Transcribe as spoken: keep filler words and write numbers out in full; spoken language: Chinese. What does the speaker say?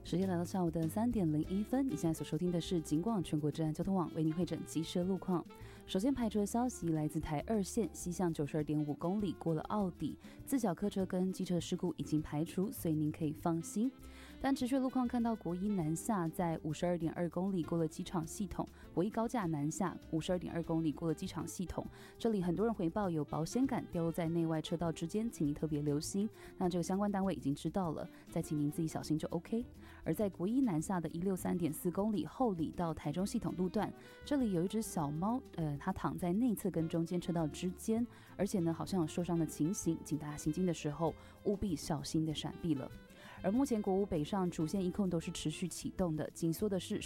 时间来到下午的三点零一分，你现在所收听的是警广全国治安交通网为您会诊及时路况。首先排除的消息来自台二线西向九十二点五公里过了奥底，自小客车跟机车事故已经排除，所以您可以放心。但持续路况看到国一南下在五十二点二公里过了机场系统，国一高架南下五十二点二公里过了机场系统，这里很多人回报有保险杆掉落在内外车道之间，请您特别留心。那这个相关单位已经知道了，再请您自己小心就 OK。而在国一南下的一六三点四公里后里到台中系统路段，这里有一只小猫，呃，它躺在内侧跟中间车道之间，而且呢好像有受伤的情形，请大家行经的时候务必小心的闪避了。而目前国五北上主线一控都是持续启动的，紧缩的是